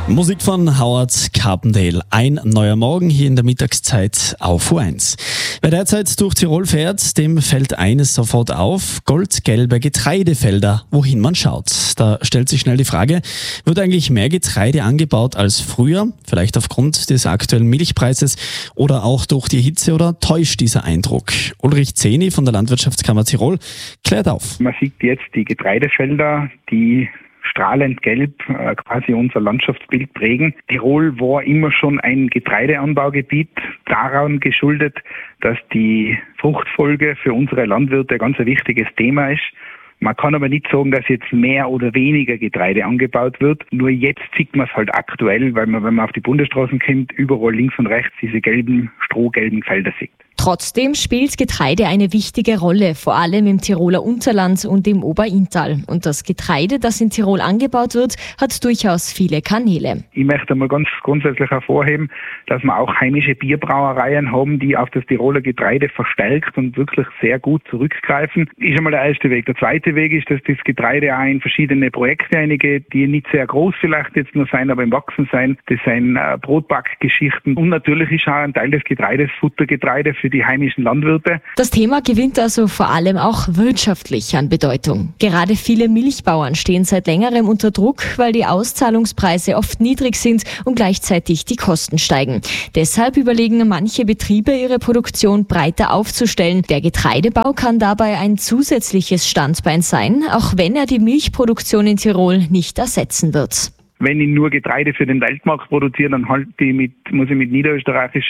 Musik von Howard Carpendale. Ein neuer Morgen hier in der Mittagszeit auf U1. Wer derzeit durch Tirol fährt, dem fällt eines sofort auf: goldgelbe Getreidefelder, wohin man schaut. Da stellt sich schnell die Frage, wird eigentlich mehr Getreide angebaut als früher? Vielleicht aufgrund des aktuellen Milchpreises oder auch durch die Hitze, oder täuscht dieser Eindruck? Ulrich Zeni von der Landwirtschaftskammer Tirol klärt auf. Man sieht jetzt die Getreidefelder, die strahlend gelb quasi unser Landschaftsbild prägen. Tirol war immer schon ein Getreideanbaugebiet, daran geschuldet, dass die Fruchtfolge für unsere Landwirte ganz ein wichtiges Thema ist. Man kann aber nicht sagen, dass jetzt mehr oder weniger Getreide angebaut wird. Nur jetzt sieht man es halt aktuell, weil man, wenn man auf die Bundesstraßen kommt, überall links und rechts diese strohgelben Felder sieht. Trotzdem spielt Getreide eine wichtige Rolle, vor allem im Tiroler Unterland und im Oberinntal. Und das Getreide, das in Tirol angebaut wird, hat durchaus viele Kanäle. Ich möchte mal ganz grundsätzlich hervorheben, dass wir auch heimische Bierbrauereien haben, die auf das Tiroler Getreide verstärkt und wirklich sehr gut zurückgreifen. Ist einmal der erste Weg. Der zweite Weg ist, dass das Getreide auch in verschiedene Projekte einige, die nicht sehr groß vielleicht jetzt nur sein, aber im Wachsen sein. Das sind Brotbackgeschichten. Und natürlich ist auch ein Teil des Getreides Futtergetreide für die heimischen Landwirte. Das Thema gewinnt also vor allem auch wirtschaftlich an Bedeutung. Gerade viele Milchbauern stehen seit längerem unter Druck, weil die Auszahlungspreise oft niedrig sind und gleichzeitig die Kosten steigen. Deshalb überlegen manche Betriebe, ihre Produktion breiter aufzustellen. Der Getreidebau kann dabei ein zusätzliches Standbein sein, auch wenn er die Milchproduktion in Tirol nicht ersetzen wird. Wenn ich nur Getreide für den Weltmarkt produziere, dann muss ich mit niederösterreichischen